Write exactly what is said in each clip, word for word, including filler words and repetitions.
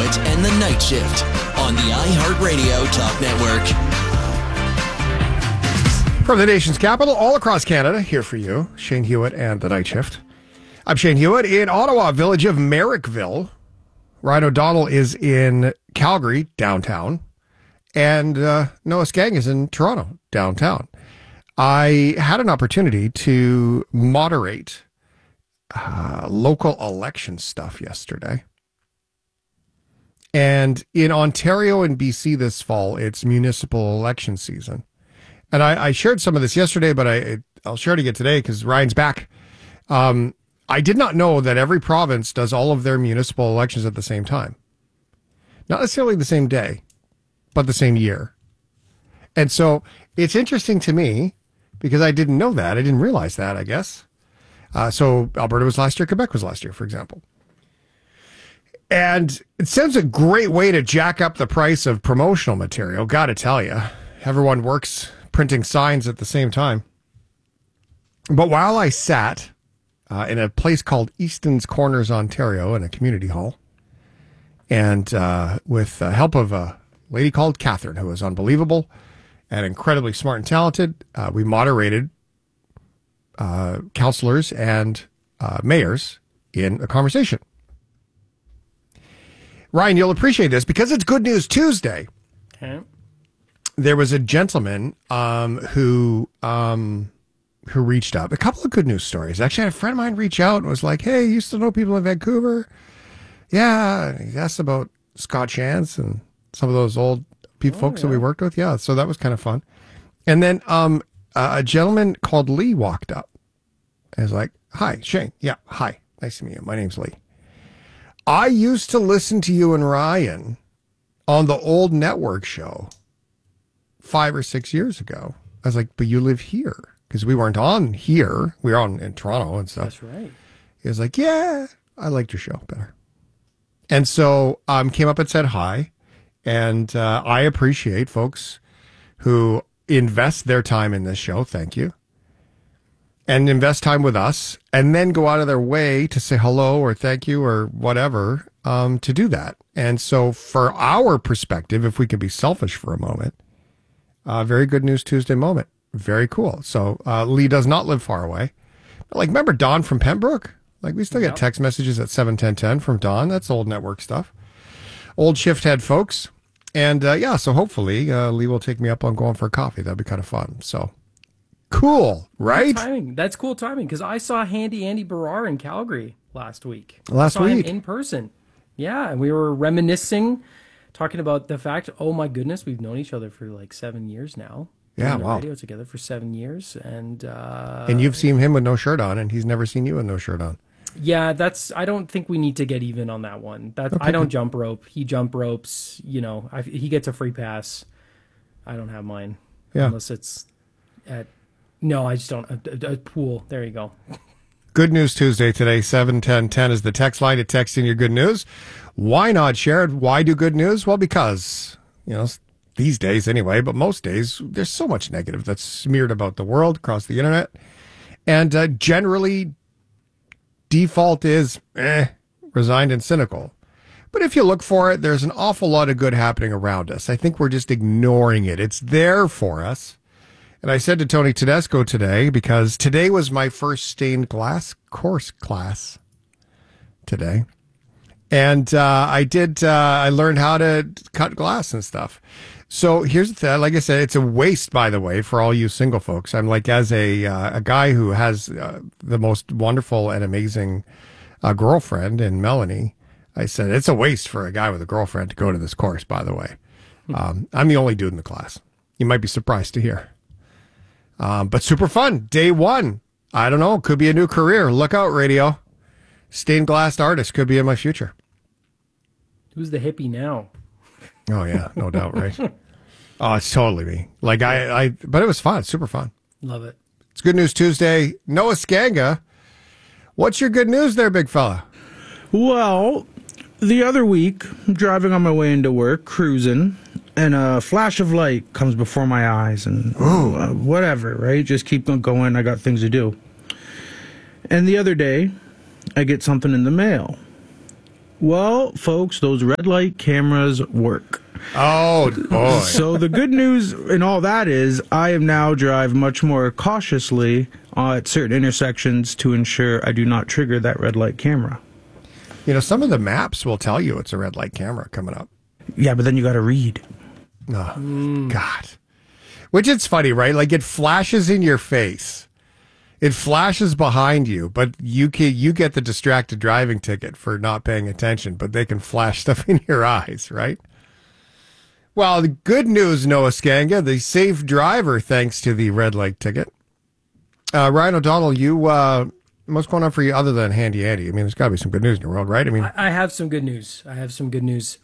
Hewitt and the Night Shift on the iHeartRadio Talk Network. From the nation's capital, all across Canada, here for you, Shane Hewitt and the Night Shift. I'm Shane Hewitt in Ottawa, village of Merrickville. Ryan O'Donnell is in Calgary, downtown. And uh, Noah Skang is in Toronto, downtown. I had an opportunity to moderate uh, local election stuff yesterday. And in Ontario and B C this fall, it's municipal election season. And I, I shared some of this yesterday, but I, I'll share it again today because Ryan's back. Um, I did not know that every province does all of their municipal elections at the same time. Not necessarily the same day, but the same year. And so it's interesting to me because I didn't know that. I didn't realize that, I guess. Uh, so Alberta was last year, Quebec was last year, for example. And it sounds a great way to jack up the price of promotional material, got to tell you. Everyone works printing signs at the same time. But while I sat uh, in a place called Easton's Corners, Ontario, in a community hall, and uh, with the help of a lady called Catherine, who was unbelievable and incredibly smart and talented, uh, we moderated uh, councillors and uh, mayors in a conversation. Ryan, you'll appreciate this because it's Good News Tuesday. Okay. There was a gentleman um, who um, who reached out. A couple of good news stories. Actually, I had a friend of mine reach out and was like, hey, you used to know people in Vancouver? Yeah. And he asked about Scott Shantz and some of those old people, oh, folks yeah. that we worked with. Yeah, so that was kind of fun. And then um, a gentleman called Lee walked up and was like, hi, Shane. Yeah, hi. Nice to meet you. My name's Lee. I used to listen to you and Ryan on the old network show five or six years ago. I was like, but you live here. Because we weren't on here. We were on in Toronto and stuff. That's right. He was like, yeah, I liked your show better. And so um, came up and said hi. And uh, I appreciate folks who invest their time in this show. Thank you. And invest time with us. And then go out of their way to say hello or thank you or whatever um, to do that. And so for our perspective, if we could be selfish for a moment, Uh, very Good News Tuesday moment. Very cool. So uh, Lee does not live far away. But like, remember Don from Pembroke? Like, we still get yep. text messages at seven ten ten from Don. That's old network stuff. Old shift head folks. And uh, yeah, so hopefully uh, Lee will take me up on going for a coffee. That'd be kind of fun. So cool, right? Good timing. That's cool timing because I saw Handy Andy Barrar in Calgary last week. Last I saw week? him in person. Yeah, and we were reminiscing. Talking about the fact, oh my goodness, we've known each other for like seven years now. Yeah, on the wow. radio together for seven years, and uh, and you've seen him with no shirt on, and he's never seen you with no shirt on. Yeah, that's. I don't think we need to get even on that one. That okay. I don't jump rope. He jump ropes. You know, I, he gets a free pass. I don't have mine. Yeah, unless it's at. No, I just don't. A, a pool. There you go. Good News Tuesday today. seven ten ten is the text line to text in your good news. Why not share it? Why do good news? Well, because, you know, these days anyway, but most days, there's so much negative that's smeared about the world across the internet. And uh, generally, default is, eh, resigned and cynical. But if you look for it, there's an awful lot of good happening around us. I think we're just ignoring it. It's there for us. And I said to Tony Tedesco today, because today was my first stained glass course class today. And uh, I did, uh, I learned how to cut glass and stuff. So here's the thing. Like I said, it's a waste, by the way, for all you single folks. I'm like, as a uh, a guy who has uh, the most wonderful and amazing uh, girlfriend in Melanie, I said, it's a waste for a guy with a girlfriend to go to this course, by the way. Um, I'm the only dude in the class. You might be surprised to hear. Um, but super fun. Day one. I don't know. Could be a new career. Look out, radio. Stained glass artist could be in my future. Who's the hippie now? Oh, yeah. No doubt, right? Oh, it's totally me. Like, I, I, but it was fun. Super fun. Love it. It's Good News Tuesday. Noah Skanga. What's your good news there, big fella? Well, the other week, I'm driving on my way into work, cruising, and a flash of light comes before my eyes, and uh, whatever, right? Just keep on going. I got things to do. And the other day, I get something in the mail. Well, folks, those red light cameras work. Oh, boy. So the good news in all that is I am now drive much more cautiously at certain intersections to ensure I do not trigger that red light camera. You know, some of the maps will tell you it's a red light camera coming up. Yeah, but then you got to read. Oh, mm. God. Which it's funny, right? Like it flashes in your face. It flashes behind you, but you can, you get the distracted driving ticket for not paying attention, but they can flash stuff in your eyes, right? Well, the good news, Noah Skanga, the safe driver, thanks to the red light ticket. Uh, Ryan O'Donnell, you, uh, what's going on for you other than Handy Andy? I mean, there's got to be some good news in your world, right? I mean, I have some good news. I have some good news.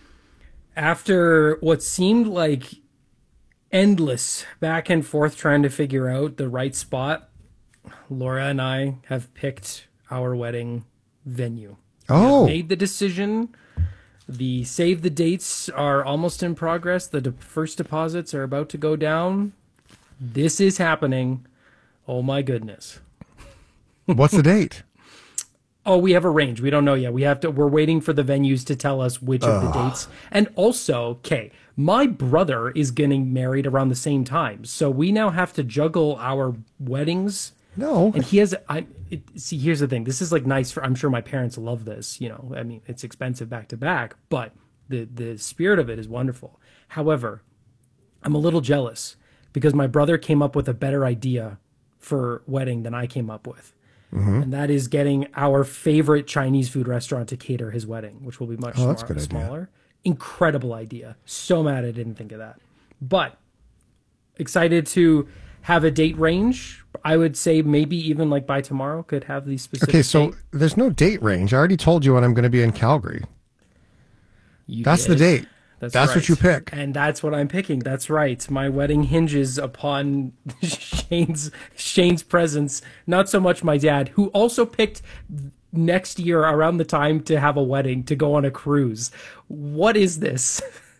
After what seemed like endless back and forth trying to figure out the right spot, Laura and I have picked our wedding venue. Oh. We have made the decision. The save the dates are almost in progress. The de- first deposits are about to go down. This is happening. Oh my goodness. What's the date? Oh, we have a range. We don't know yet. We have to, we're waiting for the venues to tell us which of the dates. And also, okay, my brother is getting married around the same time. So we now have to juggle our weddings. No. And he has, I it, see, here's the thing. This is like nice for, I'm sure my parents love this, you know, I mean, it's expensive back to back, but the, the spirit of it is wonderful. However, I'm a little jealous because my brother came up with a better idea for wedding than I came up with. Mm-hmm. And that is getting our favorite Chinese food restaurant to cater his wedding, which will be much oh, that's smar- good smaller. Idea. Incredible idea. So mad I didn't think of that. But excited to have a date range. I would say maybe even like by tomorrow could have these specific. Okay, so date. There's no date range. I already told you when I'm going to be in Calgary. You that's did. the date. That's, that's right. what you pick. And that's what I'm picking. That's right. My wedding hinges upon Shane's Shane's presence. Not so much my dad, who also picked next year around the time to have a wedding to go on a cruise. What is this?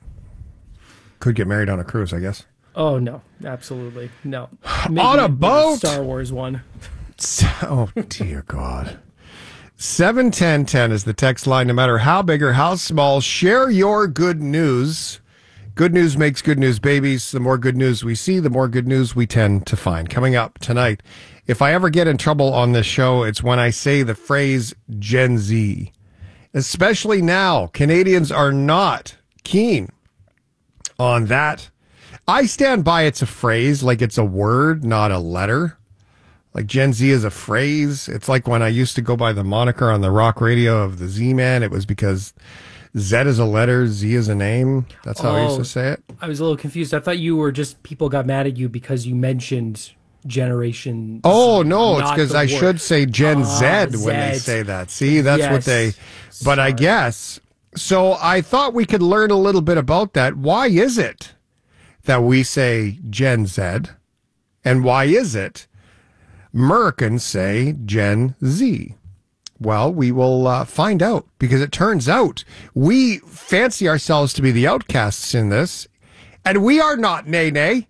Could get married on a cruise, I guess. Oh, no. Absolutely. No. Maybe on a boat? Star Wars one. Oh, dear God. seven ten ten is the text line. No matter how big or how small, share your good news. Good news makes good news babies. The more good news we see, the more good news we tend to find. Coming up tonight, if I ever get in trouble on this show, it's when I say the phrase Gen Z. Especially now, Canadians are not keen on that. I stand by it's a phrase, like it's a word, not a letter. Like Gen Z is a phrase. It's like when I used to go by the moniker on the rock radio of the Z-Man. It was because Z is a letter, Z is a name. That's how oh, I used to say it. I was a little confused. I thought you were just, people got mad at you because you mentioned generation. Oh, Z, no, it's because I word. should say Gen uh, Z, Z when they say that. See, that's yes. what they, but Sorry. I guess. So I thought we could learn a little bit about that. Why is it that we say Gen Z? And why is it Americans say Gen Z? Well, we will uh, find out, because it turns out we fancy ourselves to be the outcasts in this, and we are not, nay, nay.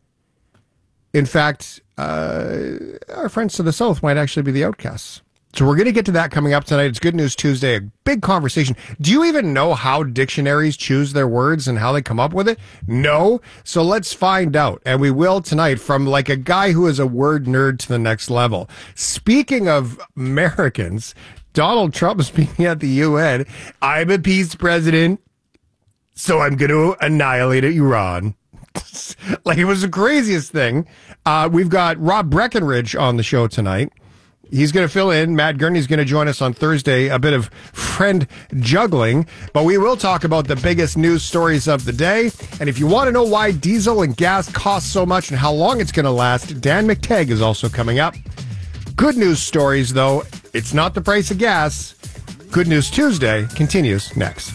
In fact, uh, our friends to the south might actually be the outcasts. So we're going to get to that coming up tonight. It's Good News Tuesday, a big conversation. Do you even know how dictionaries choose their words and how they come up with it? No. So let's find out. And we will tonight from like a guy who is a word nerd to the next level. Speaking of Americans, Donald Trump speaking at the U N. I'm a peace president, so I'm going to annihilate Iran. Like, it was the craziest thing. Uh, we've got Rob Breckenridge on the show tonight. He's going to fill in. Matt Gurney's going to join us on Thursday. A bit of friend juggling. But we will talk about the biggest news stories of the day. And if you want to know why diesel and gas cost so much and how long it's going to last, Dan McTagg is also coming up. Good news stories, though. It's not the price of gas. Good News Tuesday continues next.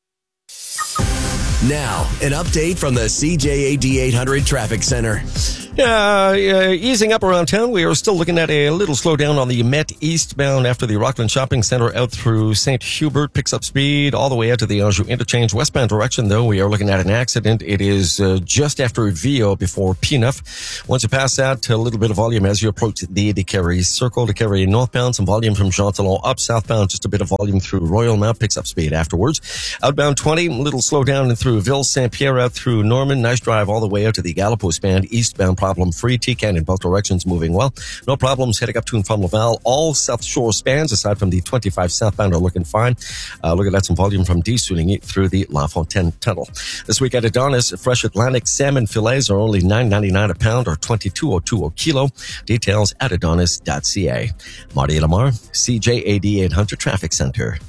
Now, an update from the C J A D eight hundred Traffic Center. Uh, uh, easing up around town, we are still looking at a little slowdown on the Met eastbound after the Rockland Shopping Center out through Saint Hubert. Picks up speed all the way out to the Anjou interchange. Westbound direction, though, we are looking at an accident. It is uh, just after Vio before Peanuff. Once you pass that, a little bit of volume as you approach the De Carry Circle. De Carry northbound, some volume from Jean Talon up. Southbound, just a bit of volume through Royal Mount. Picks up speed afterwards. Outbound twenty, a little slowdown through Ville Saint-Pierre out through Norman. Nice drive all the way out to the Galapos band. Eastbound problem free. T-Can in both directions moving well. No problems heading up to and from Laval. All South Shore spans, aside from the twenty-five southbound, are looking fine. Uh, look at that, some volume from Desuning through the La Fontaine Tunnel. This week at Adonis, fresh Atlantic salmon fillets are only nine ninety-nine a pound or twenty-two oh two a kilo. Details at adonis dot c a. Marty Lamar, C J A D eight hundred Traffic Center.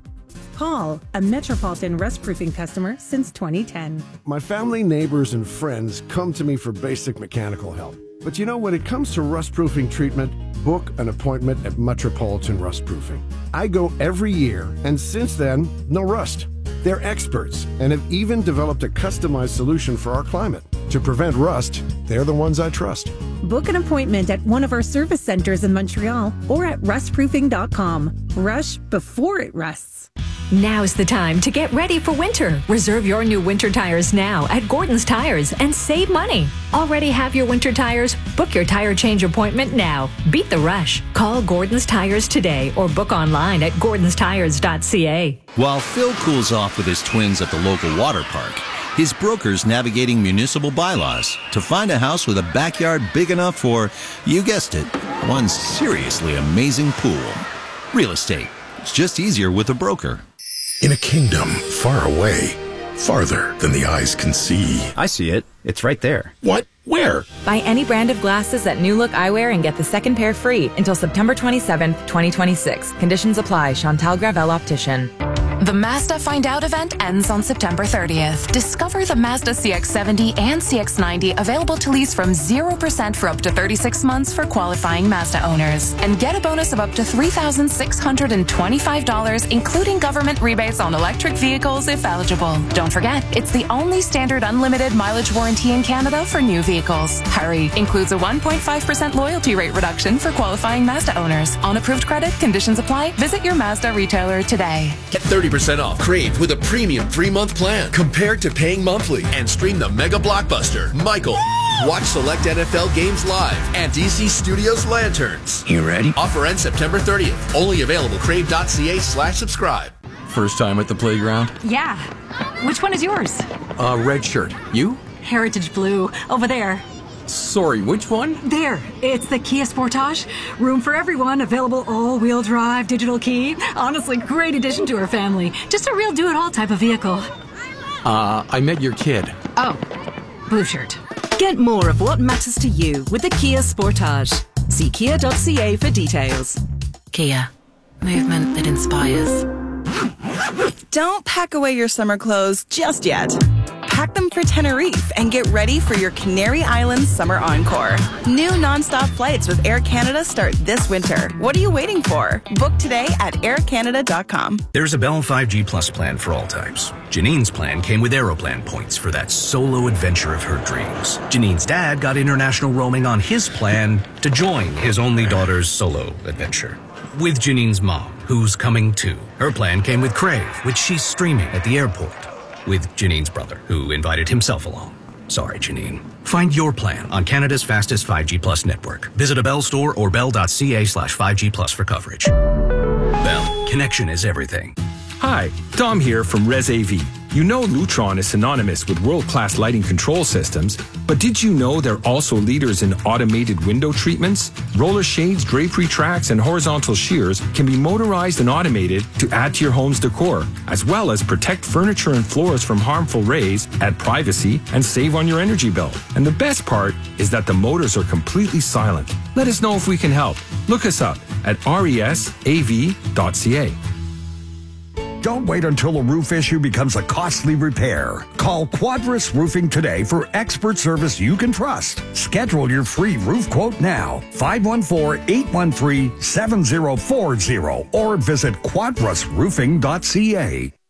Paul, a Metropolitan rust-proofing customer since twenty ten. My family, neighbors, and friends come to me for basic mechanical help. But you know, when it comes to rust-proofing treatment, book an appointment at Metropolitan Rust-Proofing. I go every year, and since then, no rust. They're experts and have even developed a customized solution for our climate. To prevent rust, they're the ones I trust. Book an appointment at one of our service centers in Montreal or at rust proofing dot com. Rush before it rusts. Now's the time to get ready for winter. Reserve your new winter tires now at Gordon's Tires and save money. Already have your winter tires? Book your tire change appointment now. Beat the rush. Call Gordon's Tires today or book online at gordons tires dot c a. While Phil cools off with his twins at the local water park, his broker's navigating municipal bylaws to find a house with a backyard big enough for, you guessed it, one seriously amazing pool. Real estate. It's just easier with a broker. In a kingdom far away, farther than the eyes can see. I see it. It's right there. What? Where? Buy any brand of glasses at New Look Eyewear and get the second pair free until September twenty-seventh, twenty twenty-six. Conditions apply. Chantal Gravel Optician. The Mazda Find Out event ends on September thirtieth. Discover the Mazda C X seventy and C X ninety available to lease from zero percent for up to thirty-six months for qualifying Mazda owners. And get a bonus of up to three thousand six hundred twenty-five dollars, including government rebates on electric vehicles if eligible. Don't forget, it's the only standard unlimited mileage warranty in Canada for new vehicles. Hurry! Includes a one point five percent loyalty rate reduction for qualifying Mazda owners. On approved credit, conditions apply. Visit your Mazda retailer today. Get thirty percent off Crave with a premium three-month plan compared to paying monthly, and stream the mega blockbuster Michael. Watch select N F L games live and D C Studios Lanterns. You ready? Offer ends September thirtieth. Only available crave dot c a slash subscribe. First time at the playground? Yeah. Which one is yours? Uh, red shirt. You? Heritage Blue. Over there. Sorry, which one? There. It's the Kia Sportage. Room for everyone. Available all-wheel drive, digital key. Honestly, great addition to our family. Just a real do-it-all type of vehicle. Uh, I met your kid. Oh, blue shirt. Get more of what matters to you with the Kia Sportage. See kia dot c a for details. Kia. Movement that inspires. Don't pack away your summer clothes just yet. Pack them for Tenerife and get ready for your Canary Islands Summer Encore. New nonstop flights with Air Canada start this winter. What are you waiting for? Book today at air canada dot com. There's a Bell five G Plus plan for all types. Janine's plan came with Aeroplan points for that solo adventure of her dreams. Janine's dad got international roaming on his plan to join his only daughter's solo adventure. With Janine's mom, who's coming too. Her plan came with Crave, which she's streaming at the airport. With Janine's brother, who invited himself along. Sorry, Janine. Find your plan on Canada's fastest five G Plus network. Visit a Bell store or bell dot c a slash five G plus for coverage. Bell, connection is everything. Hi, Dom here from Res A V. You know Lutron is synonymous with world-class lighting control systems, but did you know they're also leaders in automated window treatments? Roller shades, drapery tracks, and horizontal shears can be motorized and automated to add to your home's decor, as well as protect furniture and floors from harmful rays, add privacy, and save on your energy bill. And the best part is that the motors are completely silent. Let us know if we can help. Look us up at res a v dot c a. Don't wait until a roof issue becomes a costly repair. Call Quadris Roofing today for expert service you can trust. Schedule your free roof quote now. five one four, eight one three, seven zero four zero or visit quadris roofing dot c a.